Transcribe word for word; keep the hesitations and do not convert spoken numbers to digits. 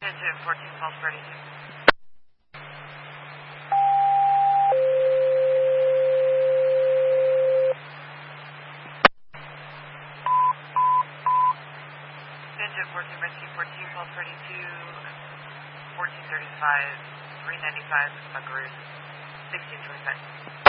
Engine fourteen Falls thirty-two. Engine fourteen Rescue fourteen Falls thirty-two, fourteen thirty-five, three ninety-five, Buckaroo, sixteen twenty-five.